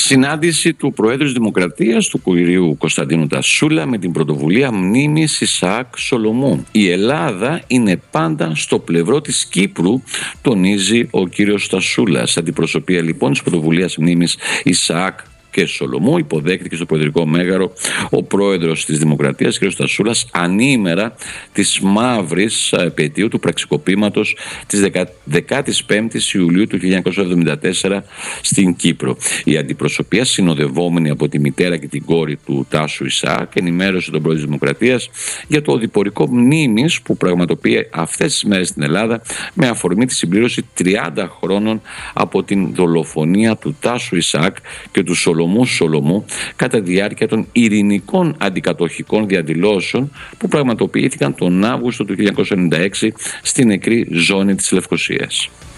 Συνάντηση του Προέδρου της Δημοκρατίας, του κυρίου Κωνσταντίνου Τασούλα, με την πρωτοβουλία μνήμης Ισαάκ Σολομού. Η Ελλάδα είναι πάντα στο πλευρό της Κύπρου, τονίζει ο κύριος Τασούλας. Αντιπροσωπεία λοιπόν της πρωτοβουλίας μνήμης Ισαάκ και Σολομού υποδέχτηκε στο Προεδρικό Μέγαρο ο πρόεδρος της Δημοκρατίας, κ. Τασούλας, ανήμερα της μαύρης επετείου του πραξικοπήματος της 15ης Ιουλίου του 1974 στην Κύπρο. Η αντιπροσωπεία, συνοδευόμενη από τη μητέρα και την κόρη του Τάσου Ισαάκ, ενημέρωσε τον πρόεδρο της Δημοκρατίας για το οδηπορικό μνήμης που πραγματοποιεί αυτές τις μέρες στην Ελλάδα με αφορμή τη συμπλήρωση 30 χρόνων από την δολοφονία του Τάσου Ισαάκ και του Σολομού κατά τη διάρκεια των ειρηνικών αντικατοχικών διαδηλώσεων που πραγματοποιήθηκαν τον Αύγουστο του 1996 στην νεκρή ζώνη της Λευκωσίας.